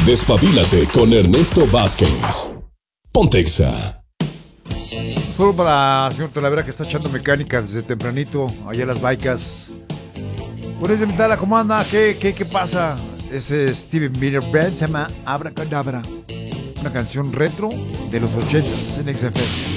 Despabilate con Ernesto Vázquez. Pontexa. Solo para señor Talavera, que está echando mecánica desde tempranito allá en las Baicas. Por ese mitad de la comanda, ¿qué pasa? Ese Steven Miller Band se llama Abracadabra, una canción retro de los 80s en XFM.